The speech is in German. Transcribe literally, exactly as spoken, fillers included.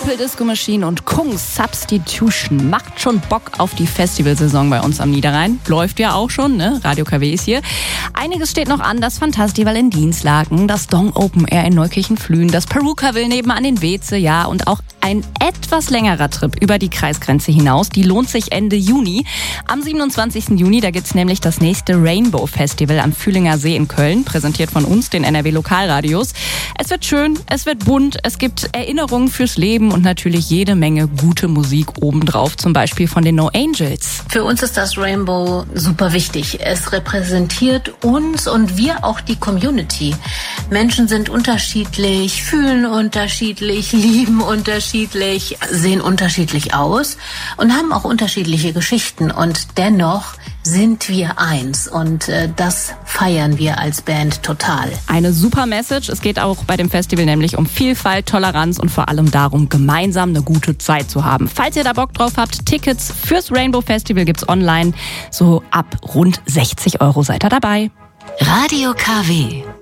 Purple Disco Machine und Kung Substitution. Macht schon Bock auf die Festivalsaison bei uns am Niederrhein. Läuft ja auch schon, ne? Radio K W ist hier. Einiges steht noch an. Das Fantastival in Dinslaken, das Dong Open Air in Neukirchen-Flühen, das Perukaville nebenan in Weze, ja, und auch ein etwas längerer Trip über die Kreisgrenze hinaus. Die lohnt sich Ende Juni. Am siebenundzwanzigsten Juni, da gibt's nämlich das nächste Rainbow Festival am Fühlinger See in Köln, präsentiert von uns, den N R W Lokalradios. Es wird schön, es wird bunt, es gibt Erinnerungen fürs Leben und natürlich jede Menge gute Musik obendrauf, zum Beispiel von den No Angels. Für uns ist das Rainbow super wichtig. Es repräsentiert uns und wir auch die Community. Menschen sind unterschiedlich, fühlen unterschiedlich, lieben unterschiedlich, sehen unterschiedlich aus und haben auch unterschiedliche Geschichten. Und dennoch sind wir eins und äh, das feiern wir als Band total. Eine super Message. Es geht auch bei dem Festival nämlich um Vielfalt, Toleranz und vor allem darum, gemeinsam eine gute Zeit zu haben. Falls ihr da Bock drauf habt, Tickets fürs Rainbow Festival gibt's online. So ab rund sechzig Euro seid ihr dabei. Radio K W.